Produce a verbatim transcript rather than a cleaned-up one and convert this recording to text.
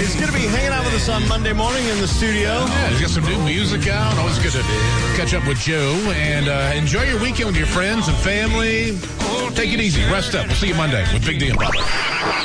He's going to be hanging out with us on Monday morning in the studio. Yeah, he's got some new music out. Always good to catch up with Joe. And uh, enjoy your weekend with your friends and family. Take it easy. Rest up. We'll see you Monday with Big D and Bubba.